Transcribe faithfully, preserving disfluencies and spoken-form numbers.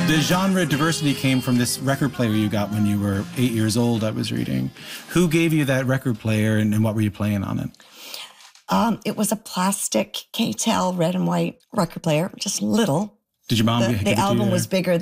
The genre diversity came from this record player you got when you were eight years old, I was reading. Who gave you that record player, and, and what were you playing on it? Um, it was a plastic K T E L red and white record player, just little. Did your mom The, get the it to album you? was bigger